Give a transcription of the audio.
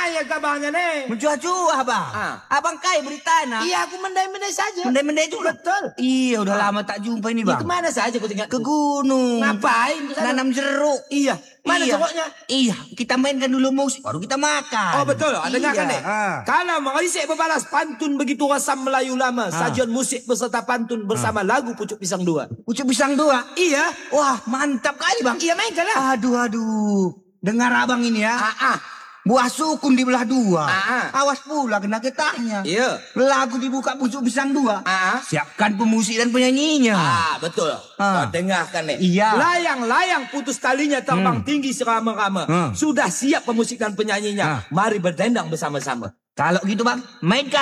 ya kabarnya nih. Mencuah-cuah bang. Abang Kai berita nak. Iya, aku mendai-mendai saja. Mendai-mendai juga. Betul. Iya, udah lama tak jumpa ini bang. Kemana saja kau tinggal? Ke gunung. Ngapain ke sana? Nanam jeruk. Iya. Mana jeruknya? Iya, kita mainkan dulu musik, baru kita makan. Oh betul, dengarkan deh. Karena mengisik berbalas pantun begitu rasam Melayu lama. Sajian musik beserta pantun bersama lagu Pucuk Pisang 2. Pucuk Pisang 2? Iya. Wah, mantap kali bang. Iya, mainkan lah. Aduh. Dengar abang ini ya. Buah sukun dibelah dua. Awas pula kena getahnya. Iya. Lagu dibuka Pucuk Pisang 2. Siapkan pemusik dan penyanyinya. Betul. Kau dengarkan nih. Iya. Layang-layang putus talinya terbang tinggi serama-rama. Sudah siap pemusik dan penyanyinya. Mari berdendang bersama-sama. Kalau gitu bang, mainkan.